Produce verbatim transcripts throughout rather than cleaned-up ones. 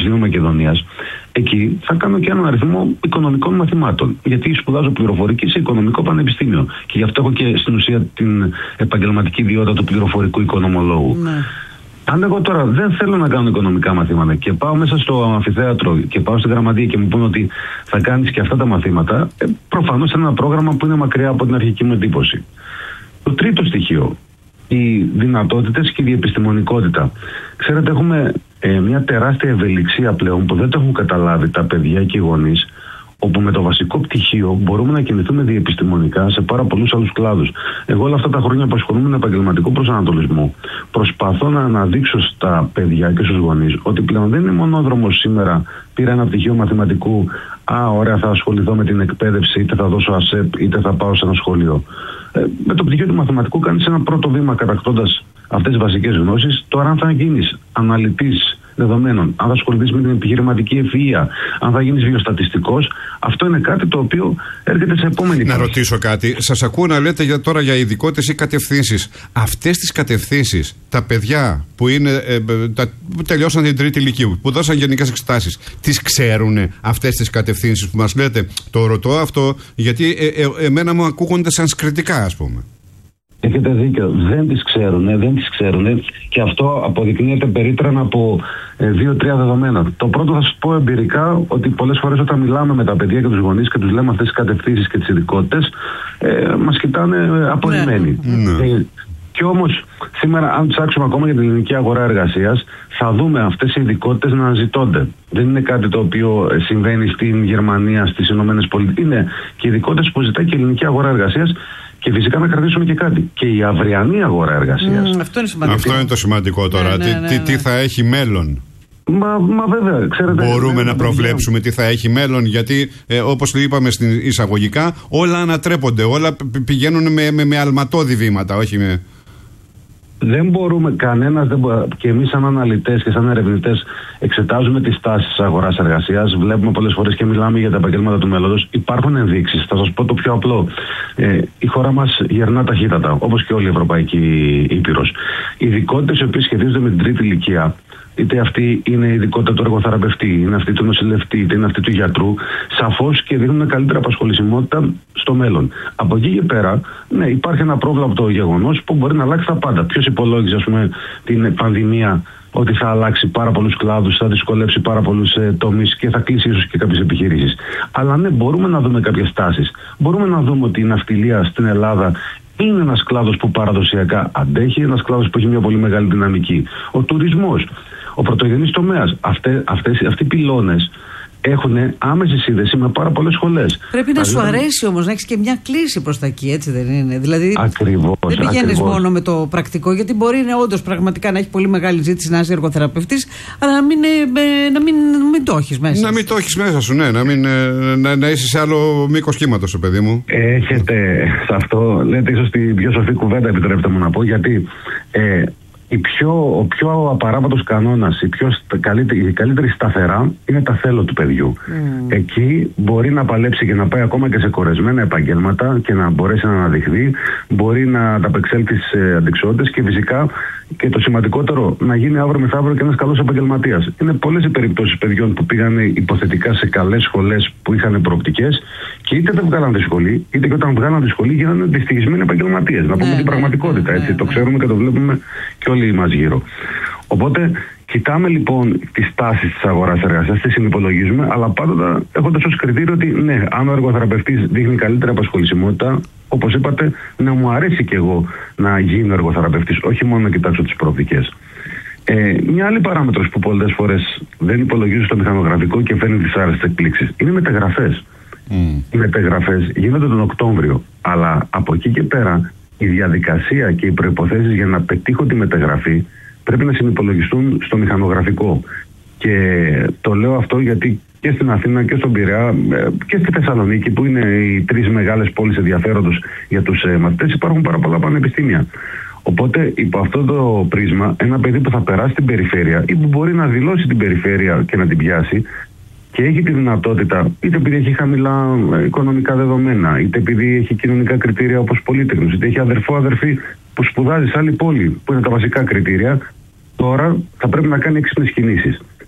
Πανεπιστημίου Μακεδονίας, εκεί θα κάνω και έναν αριθμό οικονομικών μαθημάτων. Γιατί σπουδάζω πληροφορική σε οικονομικό πανεπιστήμιο. Και γι' αυτό έχω και στην ουσία την επαγγελματική ιδιότητα του πληροφορικού οικονομολόγου. Ναι. Αν εγώ τώρα δεν θέλω να κάνω οικονομικά μαθήματα και πάω μέσα στο αμφιθέατρο και πάω στην γραμματεία και μου πούνε ότι θα κάνεις και αυτά τα μαθήματα, ε, προφανώς είναι ένα πρόγραμμα που είναι μακριά από την αρχική μου εντύπωση. Το τρίτο στοιχείο, οι δυνατότητες και η διεπιστημονικότητα. Ξέρετε, έχουμε ε, μια τεράστια ευελιξία πλέον που δεν το έχουν καταλάβει τα παιδιά και οι γονείς, όπου με το βασικό πτυχίο μπορούμε να κινηθούμε διεπιστημονικά σε πάρα πολλούς άλλους κλάδους. Εγώ όλα αυτά τα χρόνια που ασχολούμαι με επαγγελματικό προσανατολισμό, προσπαθώ να αναδείξω στα παιδιά και στους γονείς ότι πλέον δεν είναι μονόδρομος σήμερα. Πήρα ένα πτυχίο μαθηματικού, α, ωραία, θα ασχοληθώ με την εκπαίδευση, είτε θα δώσω ΑΣΕΠ, είτε θα πάω σε ένα σχολείο. Ε, με το πτυχίο του μαθηματικού κάνεις ένα πρώτο βήμα κατακτώντας αυτές τις βασικές γνώσεις. Τώρα, αν θα γίνεις αναλυτής δεδομένων, αν θα ασχοληθείς με την επιχειρηματική ευφυΐα, αν θα γίνεις βιοστατιστικός, αυτό είναι κάτι το οποίο έρχεται σε επόμενη Να φάση. ρωτήσω κάτι. Σας ακούω να λέτε για, τώρα για ειδικότητες ή κατευθύνσεις. Αυτές τις κατευθύνσεις, τα παιδιά που, είναι, ε, τα, που τελειώσαν την τρίτη ηλικίου, που δώσαν γενικές εξετάσεις, τις ξέρουν αυτές τις κατευθύνσεις που μας λέτε? Το ρωτώ αυτό γιατί ε, ε, εμένα μου ακούγονται σανσκριτικά, ας πούμε. Έχετε δίκιο. Δεν τις ξέρουν, δεν τις ξέρουν και αυτό αποδεικνύεται περίτρανα από ε, δύο-τρία δεδομένα. Το πρώτο θα σας πω εμπειρικά ότι πολλές φορές όταν μιλάμε με τα παιδιά και τους γονείς και τους λέμε αυτές τις κατευθύνσεις και τις ειδικότητες, ε, μας κοιτάνε απορριμμένοι. Ναι. Ε, και όμως σήμερα, αν ψάξουμε ακόμα για την ελληνική αγορά εργασίας, θα δούμε αυτές οι ειδικότητες να αναζητώνται. Δεν είναι κάτι το οποίο συμβαίνει στην Γερμανία, στις Ηνωμένες Πολιτείες. Είναι και ειδικότητες που ζητάει και η ελληνική αγορά εργασίας. Και φυσικά να κρατήσουμε και κάτι. Και η αυριανή αγορά εργασίας. Mm, αυτό, είναι σημαντικό. αυτό είναι το σημαντικό τώρα. Ναι, ναι, ναι, ναι. Τι, τι θα έχει μέλλον. Μα, μα βέβαια, ξέρετε. Μπορούμε ναι, να προβλέψουμε τι θα έχει μέλλον, γιατί ε, όπως είπαμε στην εισαγωγικά, όλα ανατρέπονται. Όλα πηγαίνουν με, με, με αλματώδη βήματα, όχι με. Δεν μπορούμε, κανένας δεν μπορεί, και εμείς σαν αναλυτές και σαν ερευνητές εξετάζουμε τις τάσεις της αγοράς εργασίας, βλέπουμε πολλές φορές και μιλάμε για τα επαγγέλματα του μέλλοντος. Υπάρχουν ενδείξεις, θα σας πω το πιο απλό. Ε, η χώρα μας γερνά ταχύτατα, όπως και όλη η Ευρωπαϊκή Ήπειρος. Οι ειδικότητες οι οποίες σχετίζονται με την τρίτη ηλικία, είτε αυτή είναι η ειδικότητα του εργοθεραπευτή, είναι αυτή του νοσηλευτή, είτε είναι αυτή του γιατρού, σαφώς και δίνουν καλύτερη απασχολησιμότητα στο μέλλον. Από εκεί και πέρα, ναι, υπάρχει ένα πρόβλεπτο γεγονός που μπορεί να αλλάξει τα πάντα. Ποιος υπολόγιζε, ας πούμε, την πανδημία ότι θα αλλάξει πάρα πολλούς κλάδους, θα δυσκολεύσει πάρα πολλούς ε, τομείς και θα κλείσει ίσως και κάποιες επιχειρήσεις. Αλλά ναι, μπορούμε να δούμε κάποιες τάσεις. Μπορούμε να δούμε ότι η ναυτιλία στην Ελλάδα είναι ένας κλάδος που παραδοσιακά αντέχει, ένας κλάδος που έχει μια πολύ μεγάλη δυναμική. Ο τουρισμός, ο πρωτογενής τομέας, αυτές, αυτές, αυτοί οι πυλώνες έχουν άμεση σύνδεση με πάρα πολλές σχολές. Πρέπει να σου αρέσει όμως να έχεις και μια κλίση προς τα εκεί, έτσι δεν είναι? Δηλαδή ακριβώς, δεν πηγαίνεις ακριβώς. μόνο με το πρακτικό, γιατί μπορεί να όντως πραγματικά να έχει πολύ μεγάλη ζήτηση να είσαι εργοθεραπευτής, αλλά να μην, να μην, να μην το έχεις μέσα. Να μην το έχεις μέσα σου, ναι. Να, μην, να, να είσαι σε άλλο μήκος κύματος, παιδί μου. Έχετε σε αυτό, λέτε ίσως την πιο σοφή κουβέντα, επιτρέπετε μου να πω, γιατί ε, η πιο, ο πιο απαράβατος κανόνας, η, πιο καλύτερη, η καλύτερη σταθερά είναι τα θέλω του παιδιού. Mm. Εκεί μπορεί να παλέψει και να πάει ακόμα και σε κορεσμένα επαγγέλματα και να μπορέσει να αναδειχθεί, μπορεί να ανταπεξέλθει σε αντικσότητες και φυσικά και το σημαντικότερο, να γίνει αύριο μεθαύριο και ένας καλός επαγγελματίας. Είναι πολλές οι περιπτώσεις παιδιών που πήγαν υποθετικά σε καλές σχολές που είχαν προοπτικές και είτε δεν βγάλαν τη σχολή, είτε και όταν βγάλαν τη σχολή γίνανε δυστυχισμένοι επαγγελματίες. Να πούμε ναι, την πραγματικότητα, ναι, έτσι. Ναι. Το ξέρουμε και το βλέπουμε και όλοι μας γύρω. Οπότε, κοιτάμε λοιπόν τις τάσεις της αγοράς εργασίας, τις συνυπολογίζουμε, αλλά πάντοτε έχοντας ως κριτήριο ότι ναι, αν ο εργοθεραπευτής δείχνει καλύτερη απασχολησιμότητα, όπως είπατε, να μου αρέσει και εγώ να γίνω εργοθεραπευτής, όχι μόνο να κοιτάξω τις προοπτικές. Ε, μια άλλη παράμετρος που πολλές φορές δεν υπολογίζω στο μηχανογραφικό και φέρνει τις άρεστες εκπλήξεις είναι οι μεταγραφές. Mm. Οι μεταγραφές γίνονται τον Οκτώβριο, αλλά από εκεί και πέρα η διαδικασία και οι προϋποθέσεις για να πετύχω τη μεταγραφή πρέπει να συνυπολογιστούν στο μηχανογραφικό. Και το λέω αυτό γιατί και στην Αθήνα και στον Πειραιά και στη Θεσσαλονίκη, που είναι οι τρεις μεγάλες πόλεις ενδιαφέροντος για τους μαθητές, υπάρχουν πάρα πολλά πανεπιστήμια. Οπότε, υπό αυτό το πρίσμα, ένα παιδί που θα περάσει την περιφέρεια ή που μπορεί να δηλώσει την περιφέρεια και να την πιάσει και έχει τη δυνατότητα, είτε επειδή έχει χαμηλά οικονομικά δεδομένα, είτε επειδή έχει κοινωνικά κριτήρια όπως πολύτεχνος, είτε έχει αδερφό αδερφή που σπουδάζει σε άλλη πόλη, που είναι τα βασικά κριτήρια, τώρα θα πρέπει να κάνει έξυπνες κινήσεις.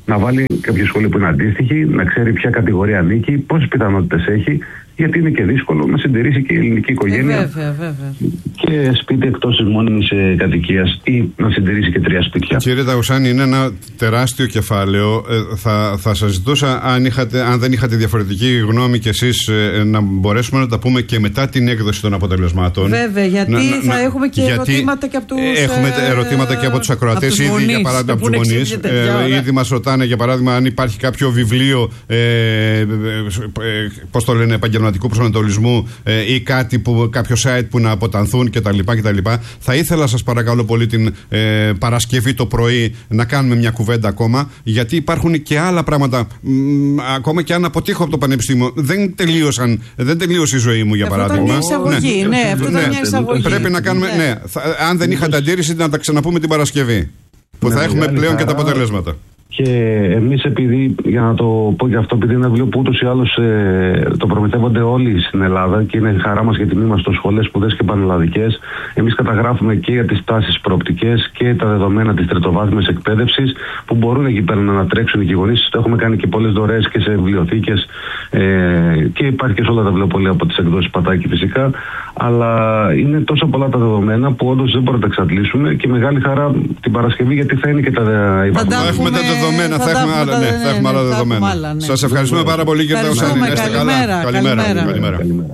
να βάλει κάποια σχολή που είναι αντίστοιχη, να ξέρει ποια κατηγορία ανήκει, πόσες πιθανότητες έχει, γιατί είναι και δύσκολο να συντηρήσει και η ελληνική οικογένεια. Ε, βέβαια, βέβαια. Και σπίτι εκτός της μόνιμης κατοικίας ή να συντηρήσει και τρία σπίτια. Κύριε Ταγουσάνη, είναι ένα τεράστιο κεφάλαιο. Ε, θα, θα σας ζητούσα, αν, είχατε, αν δεν είχατε διαφορετική γνώμη κι εσείς, ε, να μπορέσουμε να τα πούμε και μετά την έκδοση των αποτελεσμάτων. Βέβαια, γιατί να, θα να, έχουμε και γιατί ερωτήματα και από τους Έχουμε ε, ερωτήματα και από τους ακροατές, ήδη γονείς, για παράδειγμα από τους γονείς. Ε, ήδη μας ρωτάνε, για παράδειγμα, αν υπάρχει κάποιο βιβλίο, ε, ε, ε, πώς το λένε, επαγγελματικού προσανατολισμού ε, ή κάτι που, κάποιο site που να αποτανθούν κτλ. κτλ. Θα ήθελα, σας παρακαλώ πολύ, την ε, Παρασκευή το πρωί να κάνουμε μια κουβέντα ακόμα, γιατί υπάρχουν και άλλα πράγματα. Μ, ακόμα και αν αποτύχω από το πανεπιστήμιο, δεν τελείωσαν, δεν τελείωσε η ζωή μου, για αυτό παράδειγμα. Ήταν μια εισαγωγή, ναι, ναι, αυτό ήταν ναι, μια εισαγωγή. Πρέπει να κάνουμε, ναι. ναι θα, αν δεν είχατε αντίρρηση, να τα ξαναπούμε την Παρασκευή. Που ναι, θα έχουμε πλέον χαρά. Και τα αποτελέσματα. Και εμείς, επειδή, για να το πω και αυτό, επειδή είναι ένα βιβλίο που ούτως ή άλλως ε, το προμηθεύονται όλοι στην Ελλάδα και είναι χαρά μας και τιμή μας στο σχολές, σπουδές και πανελλαδικές, εμείς καταγράφουμε και για τις τάσεις προοπτικές και τα δεδομένα της τριτοβάθμιας εκπαίδευσης που μπορούν εκεί πέρα να ανατρέξουν οι γονείς. Το έχουμε κάνει και πολλές δωρεές και σε βιβλιοθήκες ε, και υπάρχει και σε όλα τα βιβλιοπωλεία από τις εκδόσεις Πατάκη φυσικά. Αλλά είναι τόσο πολλά τα δεδομένα που όντως δεν μπορούμε να τα εξαντλήσουμε και μεγάλη χαρά την Παρασκευή, γιατί θα είναι και τα δεδομένα. Δεδομένα, θα, θα έχουμε άλλα, ναι, θα έχουμε άλλα δεδομένα. Άλλα, ναι. Σας ευχαριστούμε πάρα πολύ, κύριε Ταγουσάνη. Καλημέρα. Καλημέρα. Καλημέρα. Καλημέρα.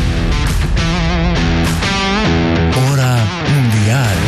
Ώρα Μουντιάλ.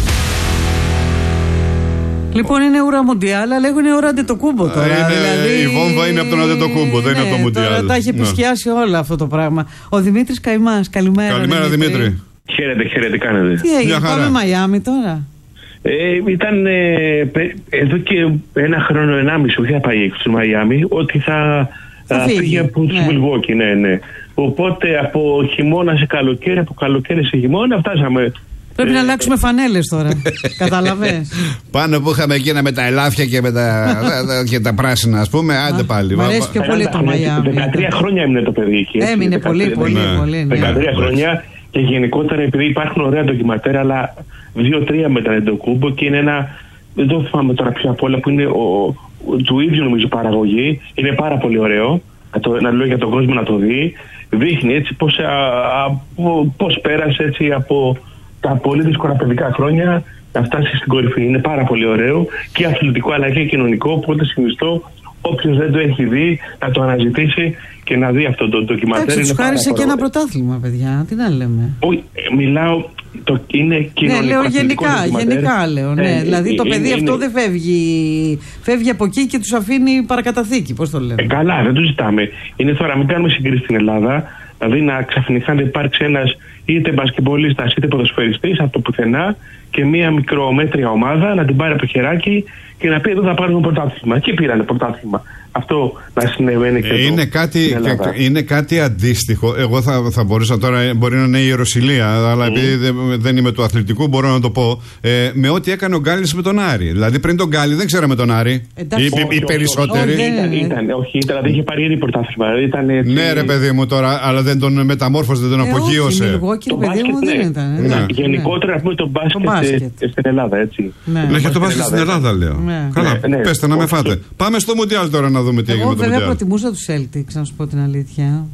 Λοιπόν, είναι ώρα Μουντιάλ, αλλά είναι ώρα Αντετοκούμπο τώρα. Είναι, δηλαδή... Η βόμβα είναι από τον Αντετοκούμπο, δεν ναι, είναι από το Μουντιάλ. Τώρα τα έχει επισκιάσει ναι. όλα αυτό το πράγμα. Ο Δημήτρης Καημάς. Καλημέρα. Καλημέρα, Δημήτρη. Δημήτρη. Χαίρετε, χαίρετε, τι κάνετε. Τι έγινε, πάμε Μαϊάμι τώρα. Ε, ήταν ε, εδώ και ένα χρόνο, ενάμιση, όχι θα πάει έξω στο Μαϊάμι, ότι θα, θα φύγει από το Μιλγουόκι, ναι, ναι. Οπότε από χειμώνα σε καλοκαίρι, από καλοκαίρι σε χειμώνα φτάσαμε. Πρέπει ε, να αλλάξουμε φανέλες τώρα. Καταλαβες. Πάνω που είχαμε εκείνα με τα ελάφια και με τα, και τα πράσινα, ας πούμε, άντε πάλι. Μ' αρέσει πιο πολύ το Μαϊάμι. δεκατρία χρόνια έμεινε το παιδί εκεί. Έμεινε πολύ, πολύ, πολύ. δεκατρία χρόνια. Και γενικότερα, επειδή υπάρχουν ωραία ντοκιματέρ, αλλά δύο-τρία με τον Αντετοκούμπο και είναι ένα. Δεν το θυμάμαι τώρα πιο απ' όλα, που είναι ο, ο, του ίδιου νομίζω παραγωγή. Είναι πάρα πολύ ωραίο. Να, το, να λέω για τον κόσμο να το δει. Δείχνει έτσι πώς, α, α, πώς πέρασε έτσι από τα πολύ δύσκολα παιδικά χρόνια να φτάσει στην κορυφή. Είναι πάρα πολύ ωραίο και αθλητικό αλλά και κοινωνικό. Οπότε συνιστώ όποιος δεν το έχει δει να το αναζητήσει και να δει αυτό το ντοκιμαντέρ. Εντάξει, τους χάρισε και ένα πρωτάθλημα, παιδιά. Τι να λέμε. Όχι, μιλάω. Το είναι κοινωνικό. Ναι, λέω γενικά, γενικά λέω. Ναι. Ε, δηλαδή ε, το παιδί είναι, αυτό είναι... δεν φεύγει. Φεύγει από εκεί και τους αφήνει παρακαταθήκη. Πώς το λέμε. Ε, καλά, δεν το ζητάμε. Είναι τώρα, μην κάνουμε συγκρίσεις στην Ελλάδα. Δηλαδή να ξαφνικά να υπάρξει ένας είτε μπασκετμπολίστας είτε ποδοσφαιριστής από το πουθενά και μία μικρομέτρια ομάδα να την πάρει από το χεράκι και να πει εδώ θα πάρουμε πρωτάθλημα. Εκεί πήρανε πρωτάθλημα. Αυτό να συνεβαίνει και είναι εδώ. Κάτι, είναι κάτι αντίστοιχο. Εγώ θα, θα μπορούσα τώρα, μπορεί να είναι η Ιεροσυλία, αλλά mm. επειδή δεν, δεν είμαι του αθλητικού, μπορώ να το πω. Ε, με ό,τι έκανε ο Γκάλης με τον Άρη. Δηλαδή πριν τον Γκάλη δεν ξέραμε τον Άρη. Εντάξει, οι, οι, οι περισσότεροι. Όχι, ήταν, ήταν, όχι, ήταν, δηλαδή είχε πάρει ήδη πρωτάθλημα. Ναι, ρε παιδί μου τώρα, αλλά δεν τον μεταμόρφωσε, δεν τον ε, απογείωσε. Όχι, εγώ, κύριε παιδί μου, δεν ήταν. Ναι. Ναι. Γενικότερα πούμε το μπάσκετ στην Ελλάδα, έτσι. Ναι, για το μπάσκετ στην Ελλάδα λέω. Καλά, πέστε να με φάτε. Πάμε στο Μουντιάλ τώρα να δούμε τι έγινε με το Μουντιάλ. Εγώ βέβαια προτιμούσα τους Celtics, να σου πω την αλήθεια.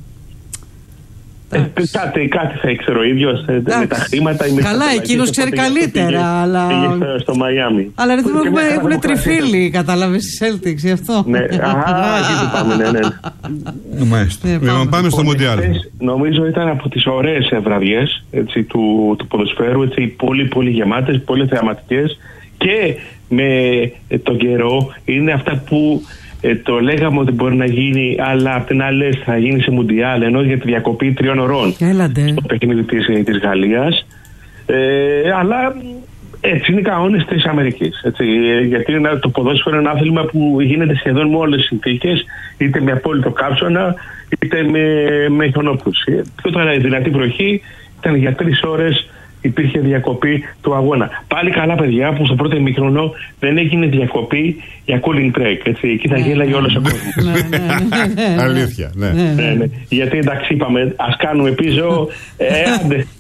Ε, κάτι, κάτι θα ήξερε ο ίδιος ε, με τα χρήματα. Καλά, εκείνος ξέρει καλύτερα, αλλά. Πήγε στο Μαϊάμι. Αλλά ρε θυμάμαι έχουμε, έχουν τριφύλι, κατάλαβες, οι Celtics, γι' αυτό. Ναι, α, εκεί πάμε, ναι, ναι. Μάλιστα. Λοιπόν, πάμε στο Μουντιάλ. Νομίζω ήταν από τις ωραίες βραδιές του, του ποδοσφαίρου, έτσι, πολύ πολύ γεμάτες, πολύ θεαματικές και με τον καιρό είναι αυτά που. Ε, το λέγαμε ότι μπορεί να γίνει, αλλά απ' την άλλη θα γίνει σε Μουντιάλ, ενώ για τη διακοπή τριών ωρών στο παιχνίδι της, της Γαλλίας. Ε, αλλά έτσι είναι οι κανόνες της Αμερικής. Έτσι, γιατί είναι, το ποδόσφαιρο είναι ένα άθλημα που γίνεται σχεδόν με όλες τις συνθήκες, είτε με απόλυτο κάψωνα, είτε με, με χιονόπτωση. Και τώρα η δυνατή βροχή ήταν για τρεις ώρες. Υπήρχε διακοπή του αγώνα. Πάλι καλά, παιδιά, που στο πρώτο ημίχρονο δεν έγινε διακοπή για cooling break. Έτσι, εκεί θα γέλαγε όλος ο κόσμος. Αλήθεια, ναι. Γιατί εντάξει, είπαμε, ας κάνουμε πίσω. Ε, άντε,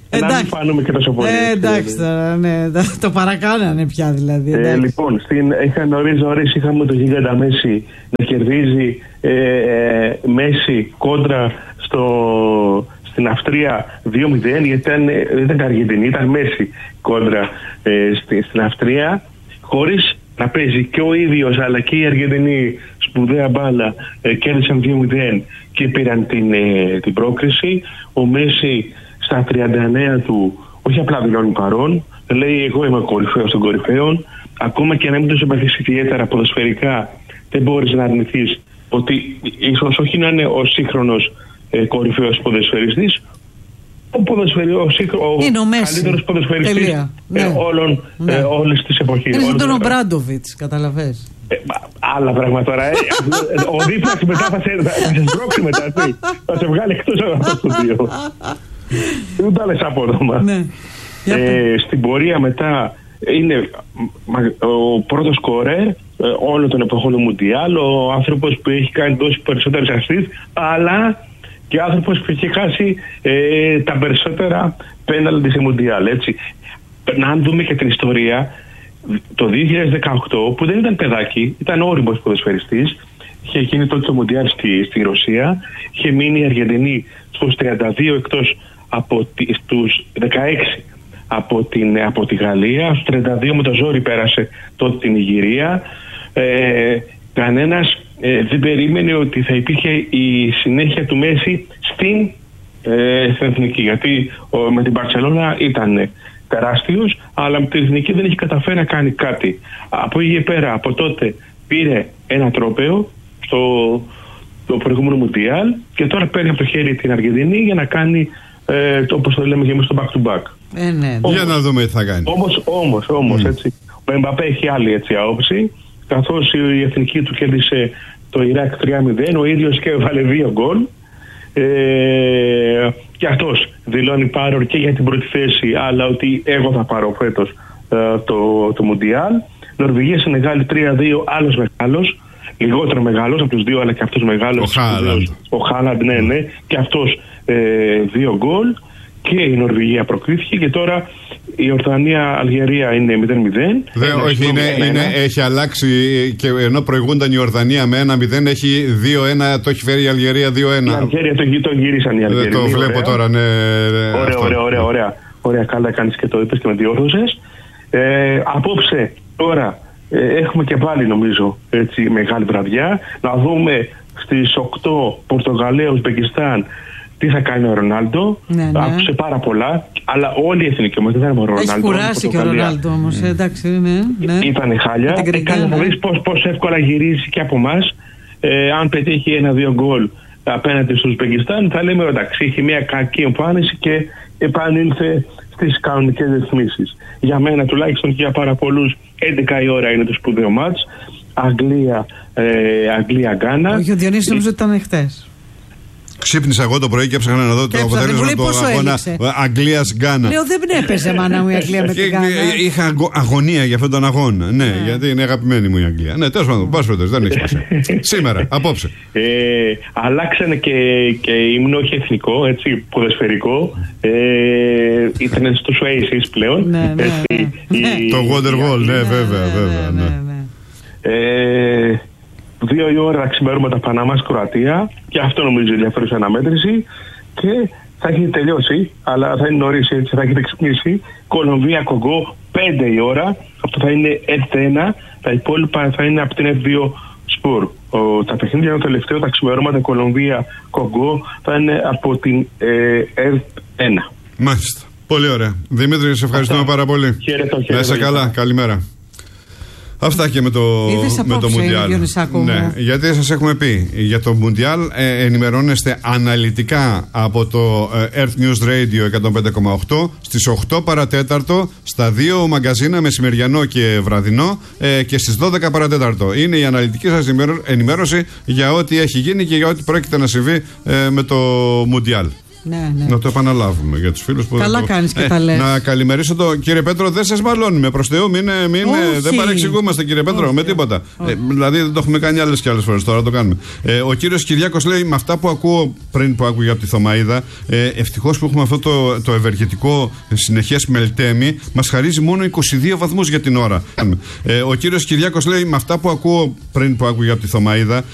να μην φάνουμε και τόσο πολύ. Ε, εντάξει τώρα, ναι, το παρακάνανε πια δηλαδή. Ε, λοιπόν, στην, είχα νωρίς νωρίς είχαμε το γίγαντα Μέση να κερδίζει ε, ε, Μέση κόντρα στο, στην Αυστρία δύο μηδέν, γιατί ήταν, δεν ήταν Αργεντινή, ήταν Μέση κόντρα ε, στη, στην Αυστρία, χωρίς να παίζει και ο ίδιος αλλά και οι Αργεντινοί σπουδαία μπάλα, ε, κέρδισαν δύο μηδέν και πήραν την, ε, την πρόκριση. Ο Μέση στα τριάντα εννέα του όχι απλά δηλώνει παρόν, λέει εγώ είμαι ο κορυφαίος των κορυφαίων, ακόμα και να μην το συμπαθείς ιδιαίτερα ποδοσφαιρικά, δεν μπορείς να αρνηθείς ότι ίσως όχι να είναι ο σύγχρονος ε, κορυφαίος ποδοσφαιριστής, ο, ποδοσφαιρι... ο, σύγχρο... ο καλύτερος ποδοσφαιριστής ε, ναι. όλων, ναι. Ε, όλες τις εποχές. Είναι σαν τον Ομπράντοβιτς, καταλαβες. Ε, άλλα πράγματα τώρα. Ε, ο δίπλας μετά θα σε, θα σε σπρώξει μετά. Έτσι. Θα σε βγάλει εκτός από αυτό το δύο. Δεν τα λες απόδομα. Ναι. Ε, στην πορεία μετά είναι ο πρώτος σκορέρ όλων των εποχών του Μουντιάλ, ο άνθρωπος που έχει κάνει δώσει περισσότερες ασίστ, αλλά και άνθρωπος που έχει χάσει ε, τα περισσότερα πέναλτι σε Μουντιάλ. Έτσι. Να δούμε και την ιστορία, το δύο χιλιάδες δεκαοκτώ που δεν ήταν παιδάκι, ήταν όριμος ποδοσφαιριστής, είχε γίνει τότε το Μουντιάλ στη, στη Ρωσία, είχε μείνει η Αργεντινή στους τριάντα δύο εκτός από τη, στους δεκαέξι από, την, από τη Γαλλία, στους τριάντα δύο με το ζόρι πέρασε τότε την Ιγυρία. Ε, κανένας ε, δεν περίμενε ότι θα υπήρχε η συνέχεια του Μέση στην, ε, στην εθνική, γιατί ο, με την Μπαρσελόνα ήταν τεράστιος, αλλά με την εθνική δεν έχει καταφέρει να κάνει κάτι. Από εκεί πέρα, από τότε πήρε ένα τρόπαιο στο το προηγούμενο Μουντιάλ και τώρα παίρνει από το χέρι την Αργεντινή για να κάνει ε, το, όπως το λέμε και εμείς, το back to back. Ε, ναι. Όμως, για να δούμε τι θα κάνει. Όμως, όμως, όμως, mm. έτσι. Ο Εμπαπέ έχει άλλη έτσι άποψη, καθώς η εθνική του κέρδισε το Ιράκ τρία μηδέν, ο ίδιος και έβαλε δύο γκολ. Ε, και αυτός δηλώνει πάρω και για την πρώτη θέση, αλλά ότι εγώ θα πάρω φέτος ε, το, το Μουντιάλ. Νορβηγία Σενεγάλη τρία δύο, άλλος μεγάλος, λιγότερο μεγάλος από τους δύο, αλλά και αυτός μεγάλος. Ο Χάλαντ. Ο Χάλαντ, ναι, ναι, και αυτός ε, δύο γκολ. Και η Νορβηγία προκρίθηκε και τώρα η Ορδανία-Αλγερία είναι μηδέν μηδέν. Δεν, όχι, είναι, είναι, έχει αλλάξει και ενώ προηγούνταν η Ορδανία με ένα μηδέν, έχει δύο ένα, το έχει φέρει η Αλγερία δύο ένα. Η Αλγερία το, το γύρισαν οι Αλγεροί. Το βλέπω ωραία. Τώρα, ναι. Ωραία, ωραία, ωραία, ωραία, ωραία. Καλά κάνεις και το είπες και με διόρθωσες. Ε, απόψε τώρα ε, έχουμε και πάλι νομίζω έτσι μεγάλη βραδιά. Να δούμε στις οκτώ Πορτογαλία, Ουσμπεκιστάν. Τι θα κάνει ο Ρονάλντο, ναι, ναι. Άκουσε πάρα πολλά, αλλά όλοι οι εθνικοί όμως δεν ήταν ο Ρονάλντο. Έχει κουράσει και ο Ρονάλντο όμως, εντάξει, ναι, ναι. Ήταν χάλια. Έκανε να δεις πώς, πώς εύκολα γυρίζει και από εμάς. Ε, αν πετύχει ένα-δύο γκολ απέναντι στους Ουσμπεκιστάν, θα λέμε εντάξει, έχει μια κακή εμφάνιση και επανήλθε στις κανονικές ρυθμίσεις. Για μένα τουλάχιστον και για πάρα πολλούς, έντεκα η ώρα είναι το σπουδαίο μάτς. Αγγλία, ε, Αγγλία-Γκάνα. Όχι, ο Διονύσης νομίζω ότι ήταν χτες. Ξύπνησα εγώ το πρωί και έψαχνα να δω το αποτέλεσμα του αγώνα Αγγλίας-Γκάνα. Λέω δεν έπαιζε μάνα μου η Αγγλία με την Γκάνα. Είχα αγωνία για αυτόν τον αγώνα. Ναι, γιατί είναι αγαπημένη μου η Αγγλία. Ναι, τέλος πάντων, πας φέτος, δεν έχει σημασία. Σήμερα, απόψε. Αλλάξανε και ύμνο, όχι εθνικό, έτσι, ποδοσφαιρικό. Ήταν στους Oasis πλέον. Το Wonderwall, ναι, βέβαια, βέβαια. Δύο η ώρα ξημερούμε τα Παναμάς Κροατία και αυτό νομίζω ενδιαφέρουσα αναμέτρηση και θα έχει τελειώσει, αλλά θα είναι νωρίς, έτσι θα έχετε ξυπνήσει. Κολομβία Κογκό πέντε η ώρα, αυτό θα είναι εφ ένα, τα υπόλοιπα θα είναι από την εφ δύο Σπορ. Τα παιχνίδια είναι το τελευταίο, τα ξημερώματα Κολομβία Κογκό θα είναι από την ε, εφ ένα. Μάλιστα. Πολύ ωραία. Δημήτρη, σε ευχαριστούμε αυτά. Πάρα πολύ. Χαίρετο, χαίρετο. Να είσαι καλά. Καλημέρα. Αυτά και με το, με το Μουντιάλ. Ναι, γιατί σας έχουμε πει για το Μουντιάλ ε, ενημερώνεστε αναλυτικά από το ε, Earth News Radio εκατόν πέντε κόμμα οκτώ στις οκτώ παρατέταρτο στα δύο μαγκαζίνα μεσημεριανό και βραδινό ε, και στις δώδεκα παρατέταρτο. Είναι η αναλυτική σας ενημέρωση για ό,τι έχει γίνει και για ό,τι πρόκειται να συμβεί ε, με το Μουντιάλ. Ναι, ναι. Να το επαναλάβουμε για τους φίλους που. Καλά κάνεις και τα λες. Να καλημερίσω το κύριε Πέτρο, δεν σας μαλώνουμε. Προς Θεού, μην, μην, δεν παρεξηγούμαστε κύριε Πέτρο, όχι, με τίποτα. Ε, δηλαδή δεν το έχουμε κάνει άλλες και άλλες φορές, τώρα το κάνουμε. Ε, ο κύριος Κυριάκος λέει: με αυτά που ακούω πριν που άκουγε από τη Θωμαΐδα, ε, ευτυχώς που έχουμε αυτό το, το ευεργετικό συνεχές μελτέμι, μας χαρίζει μόνο είκοσι δύο βαθμούς για την ώρα. Ε, ο κύριος Κυριάκος λέει: με αυτά που ακούω πριν που άκουγε από τη Θωμαΐδα,